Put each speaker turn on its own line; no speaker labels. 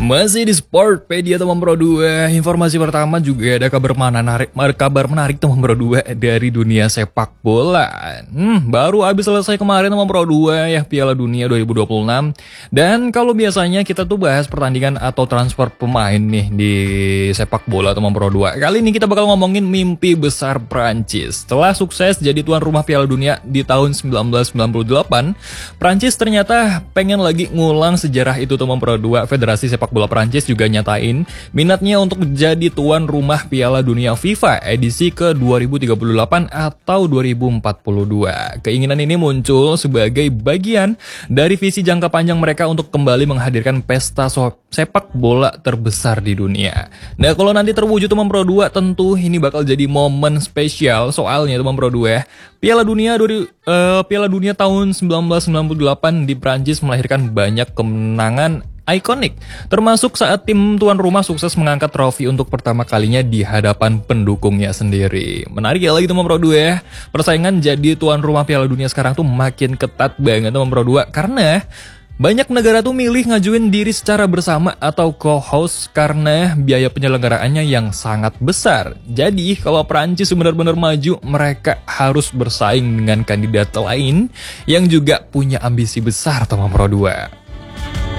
Masih di Sportpedia teman Pro 2. Informasi pertama juga ada kabar menarik teman Pro 2 dari dunia sepak bola. Baru habis selesai kemarin teman Pro 2 ya, Piala Dunia 2026. Dan kalau biasanya kita tuh bahas pertandingan atau transfer pemain nih di sepak bola teman Pro 2. Kali ini kita bakal ngomongin mimpi besar Prancis. Setelah sukses jadi tuan rumah Piala Dunia di tahun 1998, Prancis ternyata pengen lagi ngulang sejarah itu teman Pro 2. Federasi sepak bola Prancis juga nyatain minatnya untuk jadi tuan rumah Piala Dunia FIFA edisi ke 2038 atau 2042. Keinginan ini muncul sebagai bagian dari visi jangka panjang mereka untuk kembali menghadirkan pesta sepak bola terbesar di dunia. Nah, kalau nanti terwujud teman Pro 2, tentu ini bakal jadi momen spesial. Soalnya teman Pro 2, Piala Dunia tahun 1998 di Prancis melahirkan banyak kemenangan ikonik, termasuk saat tim tuan rumah sukses mengangkat trofi untuk pertama kalinya di hadapan pendukungnya sendiri. Menarik ya lagi teman Pro 2 ya. Persaingan jadi tuan rumah Piala Dunia sekarang tuh makin ketat banget teman Pro 2 karena banyak negara tuh milih ngajuin diri secara bersama atau co-host karena biaya penyelenggaraannya yang sangat besar. Jadi kalau Prancis benar-benar maju, mereka harus bersaing dengan kandidat lain yang juga punya ambisi besar teman Pro 2.